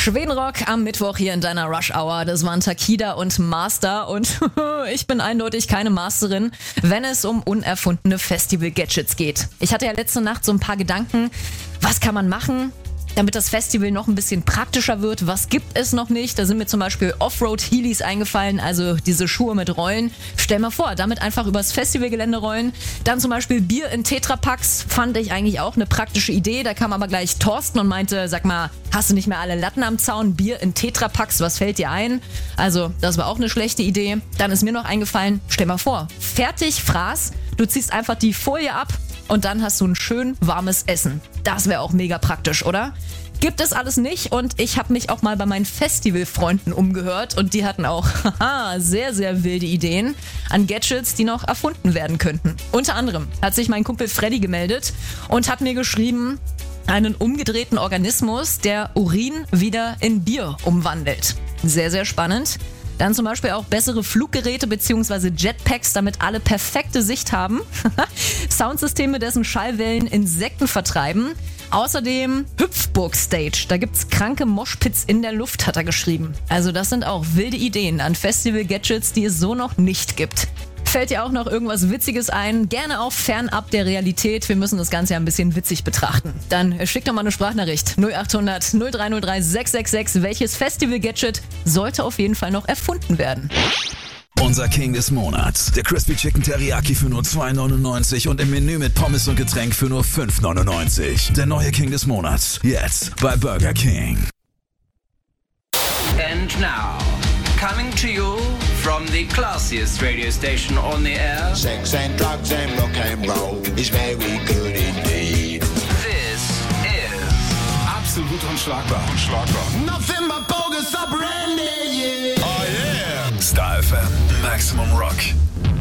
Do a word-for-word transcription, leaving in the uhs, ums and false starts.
Schwedenrock am Mittwoch hier in deiner Rush Hour. Das waren Takida und Master und ich bin eindeutig keine Masterin, wenn es um unerfundene Festival-Gadgets geht. Ich hatte ja letzte Nacht so ein paar Gedanken, was kann man machen, damit das Festival noch ein bisschen praktischer wird. Was gibt es noch nicht? Da sind mir zum Beispiel Offroad-Heelys eingefallen, also diese Schuhe mit Rollen. Stell mal vor, damit einfach übers Festivalgelände rollen. Dann zum Beispiel Bier in Tetrapacks, fand ich eigentlich auch eine praktische Idee. Da kam aber gleich Thorsten und meinte, sag mal, hast du nicht mehr alle Latten am Zaun? Bier in Tetrapacks, was fällt dir ein? Also, das war auch eine schlechte Idee. Dann ist mir noch eingefallen, stell mal vor, fertig, Fraß, du ziehst einfach die Folie ab und dann hast du ein schön warmes Essen. Das wäre auch mega praktisch, oder? Gibt es alles nicht und ich habe mich auch mal bei meinen Festivalfreunden umgehört und die hatten auch haha, sehr, sehr wilde Ideen an Gadgets, die noch erfunden werden könnten. Unter anderem hat sich mein Kumpel Freddy gemeldet und hat mir geschrieben, einen umgedrehten Organismus, der Urin wieder in Bier umwandelt. Sehr, sehr spannend. Dann zum Beispiel auch bessere Fluggeräte bzw. Jetpacks, damit alle perfekte Sicht haben. Soundsysteme, dessen Schallwellen Insekten vertreiben. Außerdem Hüpfburg-Stage. Da gibt's kranke Moshpits in der Luft, hat er geschrieben. Also das sind auch wilde Ideen an Festival-Gadgets, die es so noch nicht gibt. Fällt dir auch noch irgendwas Witziges ein? Gerne auch fernab der Realität. Wir müssen das Ganze ja ein bisschen witzig betrachten. Dann schick doch mal eine Sprachnachricht. null acht hundert null drei null drei sechs sechs sechs. Welches Festival-Gadget sollte auf jeden Fall noch erfunden werden? Unser King des Monats. Der Crispy Chicken Teriyaki für nur zwei neunundneunzig und im Menü mit Pommes und Getränk für nur fünf neunundneunzig. Der neue King des Monats. Jetzt bei Burger King. And now, coming to you from the classiest radio station on the air. Sex and drugs and rock and roll is very good indeed. This is Absolut unschlagbar. Unschlagbar. Nothing but bogus up brandy, yeah. Oh yeah. Star F M. Maximum Rock.